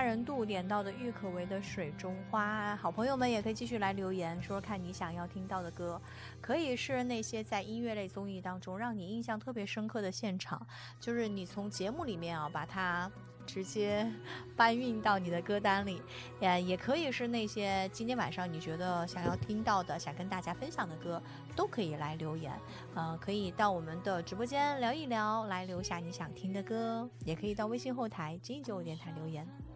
杀人度点到的郁可唯的水中花。好朋友们也可以继续来留言，说说看你想要听到的歌，可以是那些在音乐类综艺当中让你印象特别深刻的现场，就是你从节目里面把它直接搬运到你的歌单里，也可以是那些今天晚上你觉得想要听到的，想跟大家分享的歌，都可以来留言。可以到我们的直播间聊一聊，来留下你想听的歌，也可以到微信后台金9电台留言。